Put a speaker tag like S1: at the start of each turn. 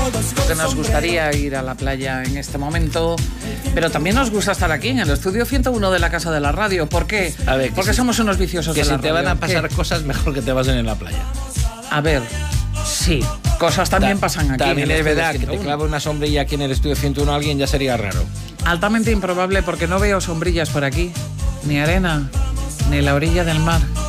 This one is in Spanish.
S1: Porque nos gustaría ir a la playa en este momento, pero también nos gusta estar aquí en el estudio 101 de la Casa de la Radio. ¿Por qué?
S2: A ver,
S1: porque somos unos viciosos de la radio.
S2: Que si te van a pasar cosas, mejor que te pasen en la playa.
S1: A ver, sí, cosas también pasan aquí.
S2: También es verdad que te clava una sombrilla aquí en el estudio 101 alguien ya sería raro.
S1: Altamente improbable porque no veo sombrillas por aquí, ni arena, ni la orilla del mar.